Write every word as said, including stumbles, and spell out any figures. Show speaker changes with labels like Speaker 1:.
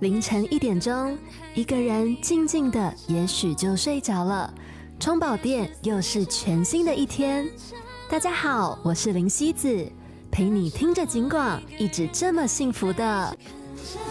Speaker 1: 凌晨一点钟，一个人静静的，也许就睡着了。充饱电，又是全新的一天。大家好，我是林希子，陪你听着警广，一直这么幸福的。